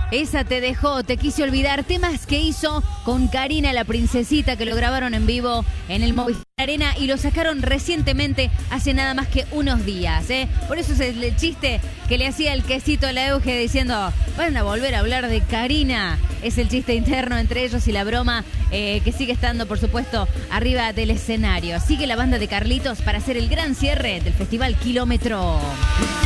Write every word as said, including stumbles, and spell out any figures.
Esa te dejó, te quise olvidar. Temas que hizo con Karina, la princesita, que lo grabaron en vivo en el Movistar Arena y lo sacaron recientemente, hace nada más que unos días, ¿eh? Por eso es el chiste que le hacía el quesito a la Euge diciendo, van a volver a hablar de Karina. Es el chiste interno entre ellos y la broma eh, que sigue estando, por supuesto, arriba del escenario. Sigue la banda de Carlitos para hacer el gran cierre del Festival Kilómetro.